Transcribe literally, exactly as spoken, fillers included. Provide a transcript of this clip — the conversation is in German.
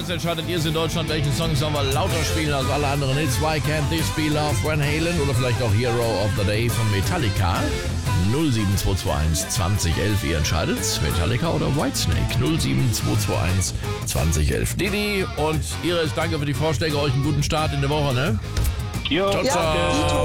jetzt entscheidet ihr es in Deutschland, welchen Song sollen wir lauter spielen als alle anderen Hits. Why Can't This Be Love, Van Halen oder vielleicht auch Hero of the Day von Metallica. null sieben zwei zwei eins zwanzig elf, ihr entscheidet, Metallica oder Whitesnake. null sieben zwei zwei eins zwanzig elf. Didi und Iris, danke für die Vorschläge, euch einen guten Start in der Woche, ne? Jo, ciao, ciao.